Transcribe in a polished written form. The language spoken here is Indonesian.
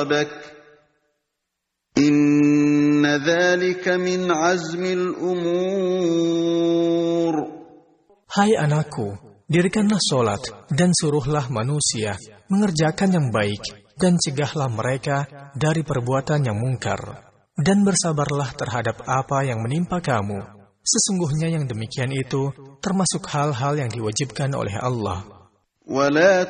إن ذلك من عزم الأمور. Hai anakku, dirikanlah solat dan suruhlah manusia mengerjakan yang baik dan cegahlah mereka dari perbuatan yang mungkar. Dan bersabarlah terhadap apa yang menimpa kamu. Sesungguhnya yang demikian itu termasuk hal-hal yang diwajibkan oleh Allah. ولا